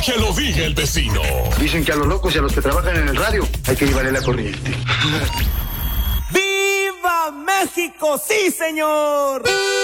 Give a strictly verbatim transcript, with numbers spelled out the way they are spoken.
Que lo diga el vecino. Dicen que a los locos y a los que trabajan en el radio hay que llevarle la corriente. ¡Viva México! ¡Sí, señor!